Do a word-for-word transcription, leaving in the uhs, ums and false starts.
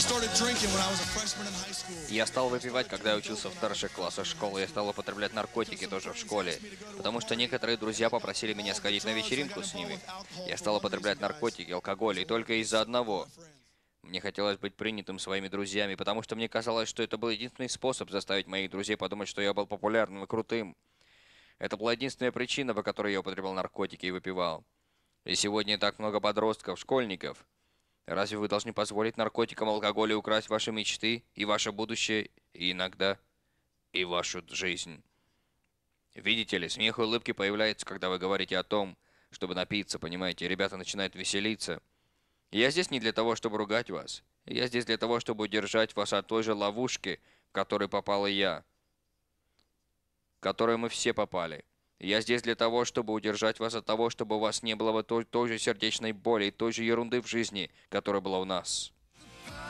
Я стал выпивать, когда я учился в старших классах школы. Я стал употреблять наркотики тоже в школе. Потому что некоторые друзья попросили меня сходить на вечеринку с ними. Я стал употреблять наркотики, алкоголь, и только из-за одного. Мне хотелось быть принятым своими друзьями, потому что мне казалось, что это был единственный способ заставить моих друзей подумать, что я был популярным и крутым. Это была единственная причина, по которой я употреблял наркотики и выпивал. И сегодня так много подростков, школьников. Разве вы должны позволить наркотикам и алкоголю украсть ваши мечты и ваше будущее, и иногда и вашу жизнь? Видите ли, смех и улыбки появляются, когда вы говорите о том, чтобы напиться, понимаете? Ребята начинают веселиться. Я здесь не для того, чтобы ругать вас. Я здесь для того, чтобы удержать вас от той же ловушки, в которой попал и я, в которой мы все попали. Я здесь для того, чтобы удержать вас от того, чтобы у вас не было бы той, той же сердечной боли и той же ерунды в жизни, которая была у нас.